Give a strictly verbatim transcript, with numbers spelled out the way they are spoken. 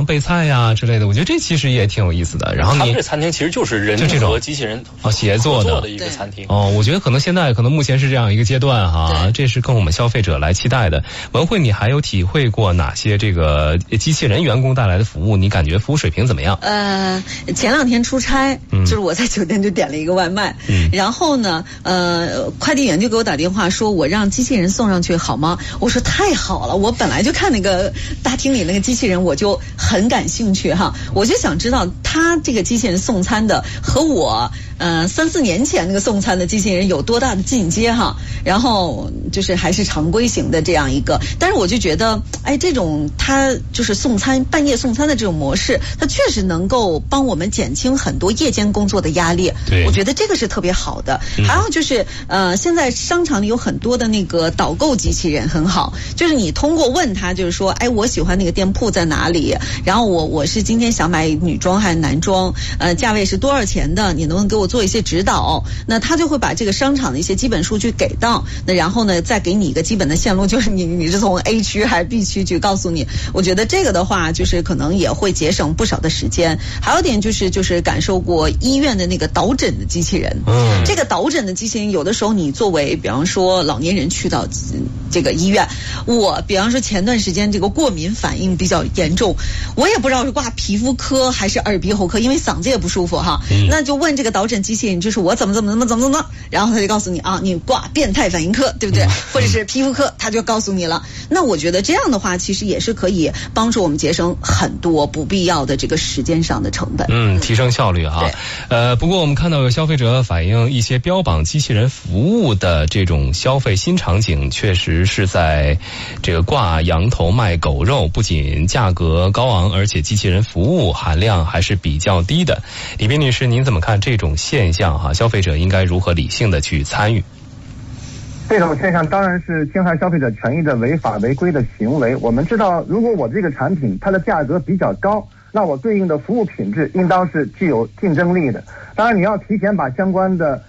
备菜呀之类的，我觉得这其实也挺有意思的。然后你他们这餐厅其实就是人和机器人哦协作的的一个餐厅哦，我觉得可能现在可能目前是这样一个阶段哈，这是跟我们消费者来期待的。文慧，你还有体会过哪些这个机器人员工带来的服务？你感觉服务水平怎么样？ 呃，前两天出差， 嗯、 就是我在酒店就点了一个外卖， 嗯、 然后呢，呃，快递员就给我打电话说，我让机器人送上去好吗？我说太好了，我本来就看那个大厅里那个机器人，我就很感兴趣哈，我就想知道他这个机器人送餐的和我呃三四年前那个送餐的机器人有多大的进阶哈，然后就是还是常规型的这样一个，但是我就觉得，哎，这种他就是送餐半夜送餐的这种模式，它确实能够帮我们减轻很多夜间工作的压力。 对， 我觉得这个是特别好的。 嗯、 还有就是呃，现在商场里有很多的那个导购机器人很好，就是你通过问他，就是说，哎，我喜欢那个店铺在哪里，然后我我是今天想买女装还是男装，呃，价位是多少钱的，你能不能给我做一些指导？那他就会把这个商场的一些基本数据给到，那然后呢，再给你一个基本的线路，就是你你是从 A 区还是 B 区去告诉你。我觉得这个的话，就是可能也会节省不少的时间。还有一点就是就是感受过医院的那个导诊的机器人， 嗯， 这个导诊的机器人，有的时候你作为比方说老年人去到这个医院，我比方说前段时间这个过敏反应比较严重，我也不知道是挂皮肤科还是耳鼻喉科，因为嗓子也不舒服哈， 嗯、 那就问这个导诊机器人，就是我怎么怎么怎么怎么怎么，然后他就告诉你啊，你挂变态反应科，对不对？嗯、或者是皮肤科，他就告诉你了。那我觉得这样的话，其实也是可以帮助我们节省很多不必要的这个时间上的成本， 嗯，提升效率哈。呃，不过我们看到有消费者反映，一些标榜机器人服务的这种消费新场景，确实是在这个挂羊头卖狗肉，不仅价格高昂，而且机器人服务含量还是比较低的。李斌女士，您怎么看这种现象哈？消费者应该如何理性的去参与？ 这种现象当然是侵害消费者权益的违法违规的行为。我们知道，如果我这个产品它的价格比较高，那我对应的服务品质应当是具有竞争力的。当然，你要提前把相关的